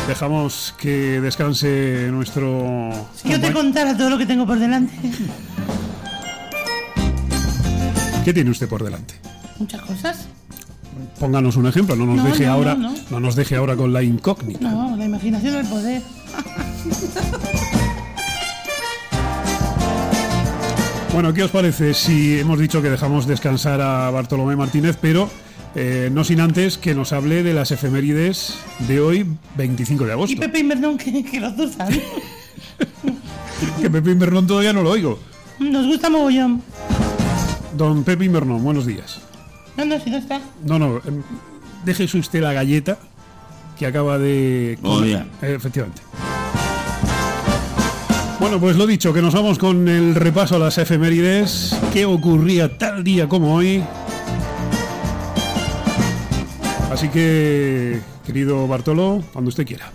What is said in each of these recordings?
dejamos que descanse nuestro... Si yo te contara todo lo que tengo por delante. ¿Qué tiene usted por delante? Muchas cosas. Pónganos un ejemplo, no nos deje ahora con la incógnita. No, la imaginación es el poder. Bueno, ¿qué os parece si hemos dicho que dejamos descansar a Bartolomé Martínez, pero no sin antes que nos hable de las efemérides de hoy, 25 de agosto? Y Pepe Invernón, que lo zurza, ¿eh? Que Pepe Invernón todavía no lo oigo. Nos gusta mogollón. Don Pepe Invernón, buenos días. No, si no está. No, déjese usted la galleta que acaba de... Oh, yeah. Efectivamente. Bueno, pues lo dicho, que nos vamos con el repaso a las efemérides. ¿Qué ocurría tal día como hoy? Así que, querido Bartolo, cuando usted quiera.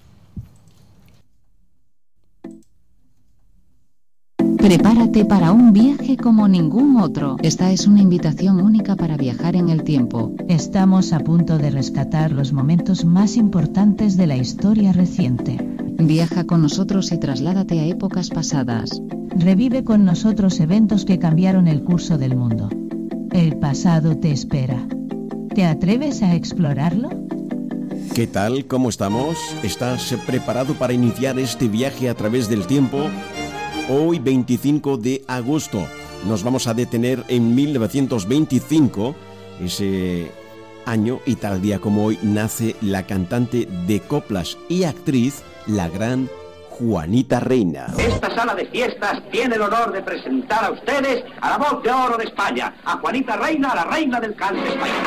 Prepárate para un viaje como ningún otro. Esta es una invitación única para viajar en el tiempo. Estamos a punto de rescatar los momentos más importantes de la historia reciente. Viaja con nosotros y trasládate a épocas pasadas. Revive con nosotros eventos que cambiaron el curso del mundo. El pasado te espera. ¿Te atreves a explorarlo? ¿Qué tal? ¿Cómo estamos? ¿Estás preparado para iniciar este viaje a través del tiempo? Hoy, 25 de agosto, nos vamos a detener en 1925, ese año y tal día como hoy nace la cantante de coplas y actriz, la gran Juanita Reina. Esta sala de fiestas tiene el honor de presentar a ustedes a la voz de oro de España, a Juanita Reina, la reina del cante español.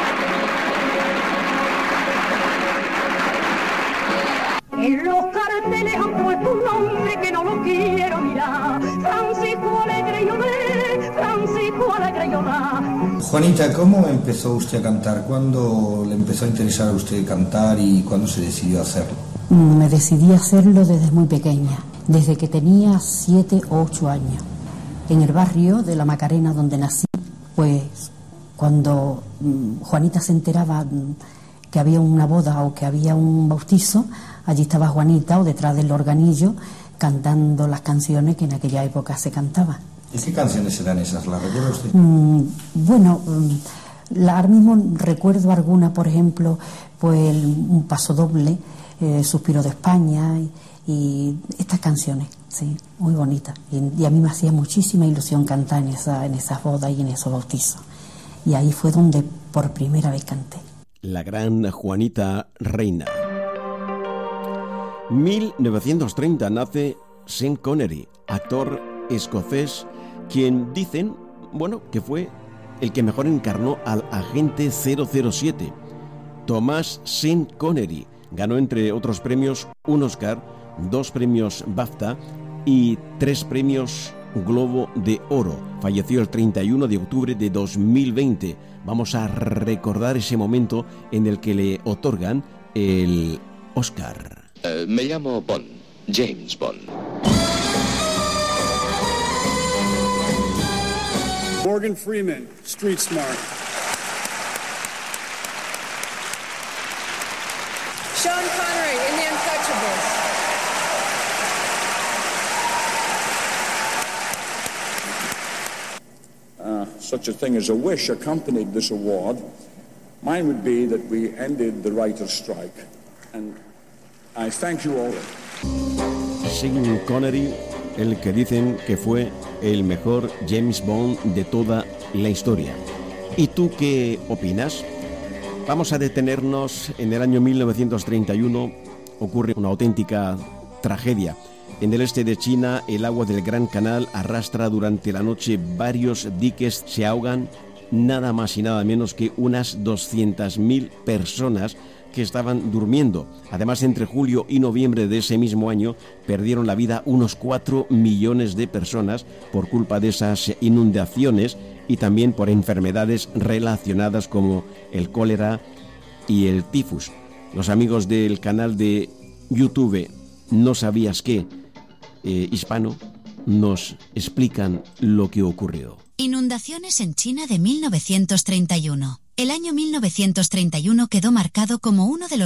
En los carteles han puesto un nombre que no lo quiero mirar. Francisco Alegre Lloré, Francisco Alegre Llorá. Juanita, ¿cómo empezó usted a cantar? ¿Cuándo le empezó a interesar a usted cantar y cuándo se decidió a hacerlo? Me decidí a hacerlo desde muy pequeña, desde que tenía 7 o 8 años. En el barrio de La Macarena, donde nací, pues cuando Juanita se enteraba que había una boda o que había un bautizo, allí estaba Juanita o detrás del organillo cantando las canciones que en aquella época se cantaban. ¿Y qué canciones eran esas? ¿Las recuerda usted? Ahora mismo recuerdo alguna, por ejemplo, pues un paso doble, Suspiro de España y estas canciones, sí, muy bonitas. Y a mí me hacía muchísima ilusión cantar en esas bodas y en esos bautizos. Y ahí fue donde por primera vez canté. La gran Juanita Reina. 1930 nace Sean Connery, actor escocés, quien dicen, que fue el que mejor encarnó al agente 007. Thomas Sean Connery ganó, entre otros premios, un Oscar, 2 premios BAFTA y 3 premios Globo de Oro. Falleció el 31 de octubre de 2020. Vamos a recordar ese momento en el que le otorgan el Oscar. Me llamo Bond, James Bond. Morgan Freeman, Street Smart. Sean Connery in The Untouchables. Such a thing as a wish accompanied this award. Mine would be that we ended the writer's strike. And I thank you all. Sean Connery, el que dicen que fue el mejor James Bond de toda la historia. ¿Y tú qué opinas? Vamos a detenernos en el año 1931. Ocurre una auténtica tragedia. En el este de China, el agua del Gran Canal arrastra durante la noche varios diques, se ahogan nada más y nada menos que unas 200.000 personas que estaban durmiendo. Además, entre julio y noviembre de ese mismo año perdieron la vida unos 4 millones de personas por culpa de esas inundaciones y también por enfermedades relacionadas como el cólera y el tifus. Los amigos del canal de YouTube ¿No sabías qué? Hispano nos explican lo que ocurrió. Inundaciones en China de 1931. El año 1931 quedó marcado como uno de los